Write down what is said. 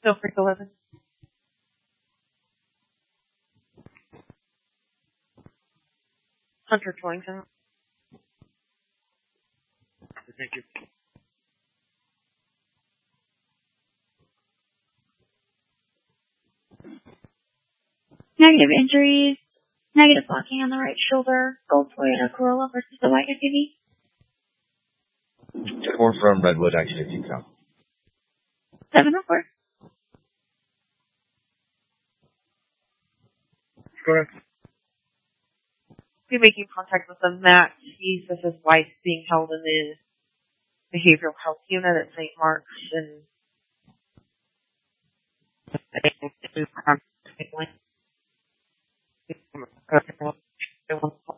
Still Freak 11. Hunter Twillington. Thank you. Negative injuries. Negative blocking on the right shoulder. Gold Toyota Corolla versus the white SUV. 4 from Redwood, actually, if you count. 704. Correct. Be making contact with the Matt. He says his wife's being held in the behavioral health unit at St. Mark's, and